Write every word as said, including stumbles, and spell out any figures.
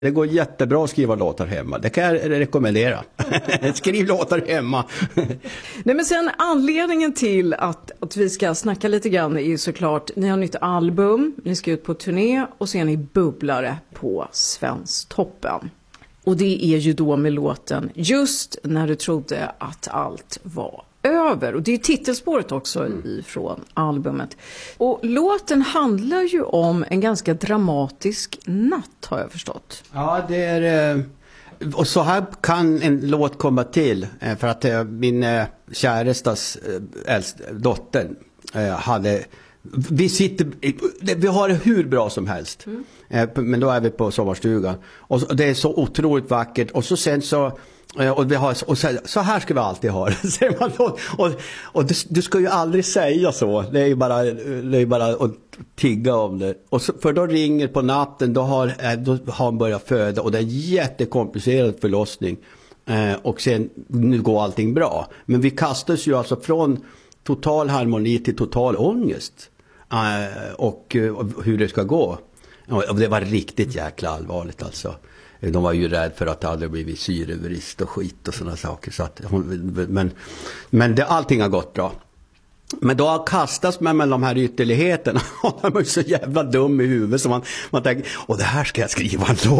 Det går jättebra att skriva låtar hemma. Det kan jag rekommendera. Skriv låtar hemma. Nej, men sen anledningen till att, att vi ska snacka lite grann är ju såklart, ni har nytt album, ni ska ut på turné och sen är ni bubblare på Svensktoppen. Och det är ju då med låten Just när du trodde att allt var över. Och det är titelspåret också mm. ifrån albumet. Och låten handlar ju om en ganska dramatisk natt, har jag förstått. Ja, det är... Och så här kan en låt komma till. För att min kärestas äldsta dotter hade... Vi sitter... Vi har det hur bra som helst. Mm. Men då är vi på sommarstugan. Och det är så otroligt vackert. Och så sen så... Och, vi har, och så, så här ska vi alltid ha det. och och, och du, du ska ju aldrig säga så. Det är ju bara, det är bara att tigga om det. Och så, för då ringer på natten, då har, då har han börjat föda. Och det är en jättekomplicerad förlossning. Eh, och sen, nu går allting bra. Men vi kastas ju alltså från total harmoni till total ångest. Eh, och, och hur det ska gå. Och det var riktigt jäkla allvarligt alltså. De var ju rädd för att det hade blivit syrebrist och skit och sådana saker. Så att hon, men men det, allting har gått bra. Men då har kastats med mellan de här ytterligheterna. Och man är så jävla dum i huvudet. Så man, man tänker, och det här ska jag skriva en låt